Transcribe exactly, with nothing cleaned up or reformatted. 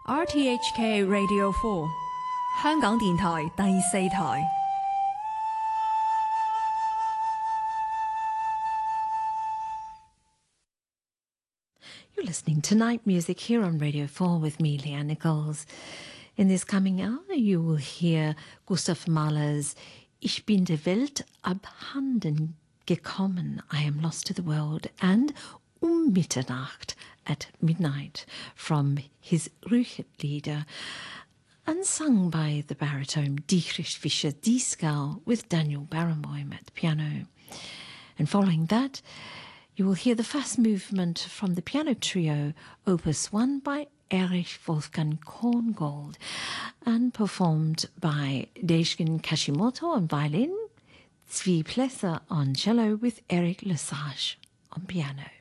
R T H K Radio four 香港電台第四台。 You're listening to Night Music here on Radio four with me, Leanne Nichols. In this coming hour, you will hear Gustav Mahler's Ich bin der Welt abhanden gekommen, I am lost to the world, and Um Mitternacht, at midnight, from his Rüchet-Lieder, and sung by the baritone Dietrich Fischer-Dieskau with Daniel Barenboim at the piano. And following that, you will hear the fast movement from the piano trio Opus one by Erich Wolfgang Korngold, and performed by Deishkin Kashimoto on violin, Zvi Plesser on cello with Eric Lesage on piano.